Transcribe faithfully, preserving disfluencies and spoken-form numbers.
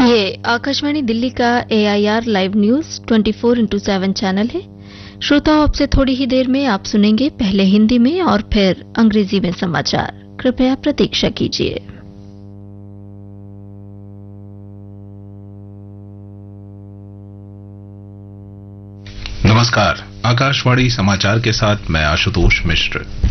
ये आकाशवाणी दिल्ली का ए I R live news चौबीस इंटू सात चैनल है। श्रोताओं, अब से थोड़ी ही देर में आप सुनेंगे पहले हिंदी में और फिर अंग्रेजी में समाचार। कृपया प्रतीक्षा कीजिए। नमस्कार, आकाशवाणी समाचार के साथ मैं आशुतोष मिश्र।